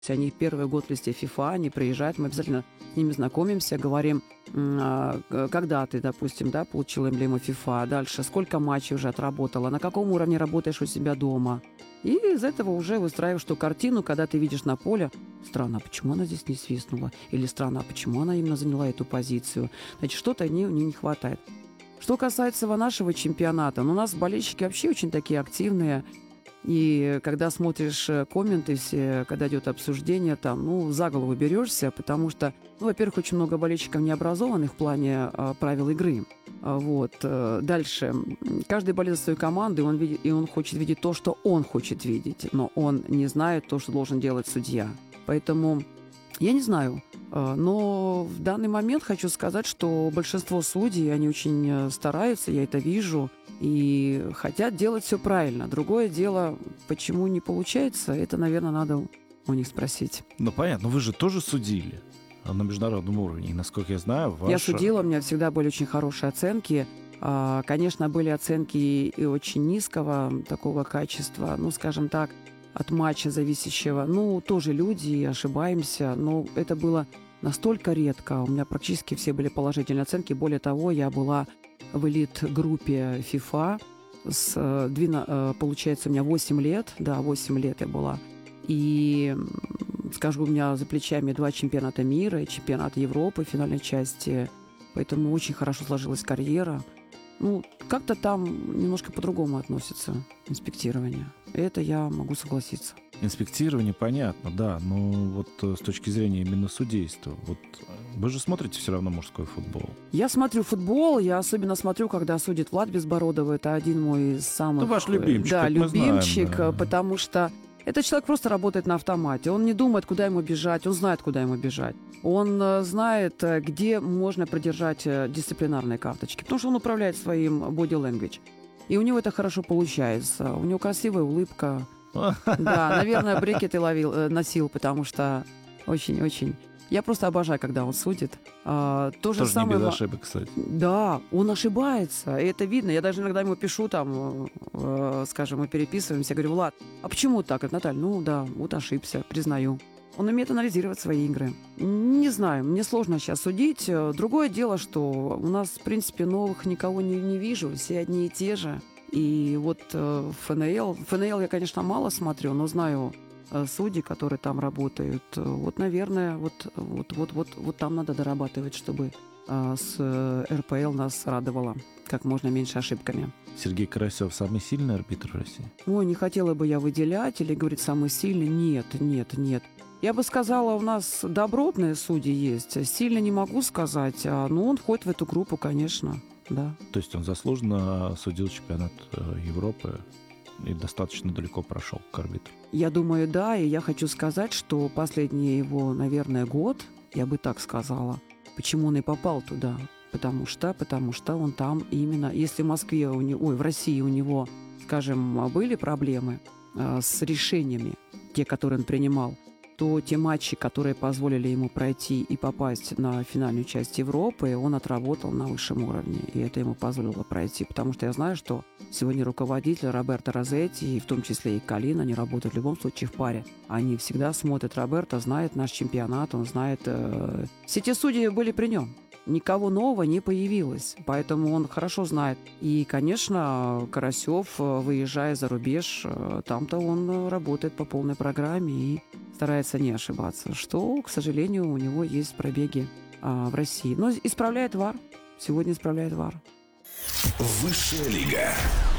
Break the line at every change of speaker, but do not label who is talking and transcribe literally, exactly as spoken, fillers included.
Они первый год в листе FIFA, они приезжают, мы обязательно с ними знакомимся, говорим, когда ты, допустим, да, получила эмблему FIFA, дальше сколько матчей уже отработала, на каком уровне работаешь у себя дома. И из этого уже выстраиваешь ту картину, когда ты видишь на поле, странно, а почему она здесь не свистнула? Или странно, а почему она именно заняла эту позицию? Значит, что-то не, не, не хватает. Что касается нашего чемпионата, ну, у нас болельщики вообще очень такие активные. И когда смотришь комменты все, когда идет обсуждение, там, ну, за голову берешься, потому что, ну, во-первых, очень много болельщиков необразованных в плане а, правил игры. А, вот. Дальше. Каждый болеет за свою команду, и он, видит, и он хочет видеть то, что он хочет видеть, но он не знает то, что должен делать судья. Поэтому я не знаю. Но в данный момент хочу сказать, что большинство судей, они очень стараются, я это вижу, и хотят делать все правильно. Другое дело, почему не получается, это, наверное, надо у них спросить.
Ну, понятно, но вы же тоже судили на международном уровне, и, насколько я знаю, ваша...
Я судила, у меня всегда были очень хорошие оценки. Конечно, были оценки и очень низкого такого качества, ну, скажем так, от матча зависящего. Ну, тоже люди, ошибаемся, но это было настолько редко. У меня практически все были положительные оценки. Более того, я была в элит-группе FIFA. С, получается, у меня восемь лет. Да, восемь лет я была. И, скажу, у меня за плечами два чемпионата мира и чемпионат Европы в финальной части. Поэтому очень хорошо сложилась карьера. Ну, как-то там немножко по-другому относятся инспектирование. Это я могу согласиться.
Инспектирование, понятно, да, но вот с точки зрения именно судейства, вот вы же смотрите все равно мужской футбол.
Я смотрю футбол, я особенно смотрю, когда судит Влад Безбородов, это один мой из самых...
Ну, ваш любимчик,
да, любимчик,
знаем, да.
Потому что этот человек просто работает на автомате. Он не думает, куда ему бежать, он знает, куда ему бежать. Он знает, где можно продержать дисциплинарные карточки, потому что он управляет своим body language. И у него это хорошо получается. У него красивая улыбка. Да, наверное, брекеты ловил, носил, потому что очень-очень... Я просто обожаю, когда он судит. А, то же
Тоже
самое...
не без ошибок, кстати.
Да, он ошибается, и это видно. Я даже иногда ему пишу, там, э, скажем, мы переписываемся, я говорю, Влад, а почему так? Говорит, Наталья, ну да, вот ошибся, признаю. Он умеет анализировать свои игры. Не знаю, мне сложно сейчас судить. Другое дело, что у нас, в принципе, новых никого не, не вижу, все одни и те же. И вот э, ФНЛ, ФНЛ я, конечно, мало смотрю, но знаю э, судей, которые там работают. Вот, наверное, вот, вот, вот, вот, вот там надо дорабатывать, чтобы э, с э, эр пэ эл нас радовало как можно меньше ошибками.
Сергей Карасев самый сильный арбитр в России?
Ой, не хотела бы я выделять или говорить самый сильный. Нет, нет, нет. Я бы сказала, у нас добротные судьи есть. Сильно не могу сказать, но он входит в эту группу, конечно, да.
То есть он заслуженно судил чемпионат Европы и достаточно далеко прошел к арбитру?
Я думаю, да, и я хочу сказать, что последний его, наверное, год, я бы так сказала, почему он и попал туда. Потому что, потому что он там именно, если в Москве, у него, ой, в России у него, скажем, были проблемы э, с решениями, те, которые он принимал, то те матчи, которые позволили ему пройти и попасть на финальную часть Европы, он отработал на высшем уровне. И это ему позволило пройти. Потому что я знаю, что сегодня руководитель Роберто Розетти, и в том числе и Калин, они работают в любом случае в паре. Они всегда смотрят. Роберто знает наш чемпионат, он знает... Э... Все те судьи были при нем. Никого нового не появилось, поэтому он хорошо знает. И, конечно, Карасев, выезжая за рубеж, там-то он работает по полной программе и старается не ошибаться, что, к сожалению, у него есть пробеги а, в России. Но исправляет ВАР. Сегодня исправляет ВАР.
Высшая лига.